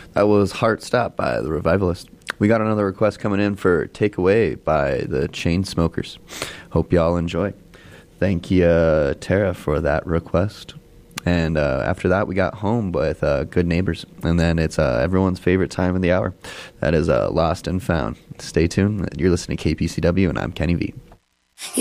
That was Heart Stop by The Revivalist. We got another request coming in for Take Away by the Chainsmokers. Hope y'all enjoy. Thank you, Tara, for that request. And after that, we got Home with Good Neighbors. And then it's everyone's favorite time of the hour. That is Lost and Found. Stay tuned. You're listening to KPCW, and I'm Kenny V.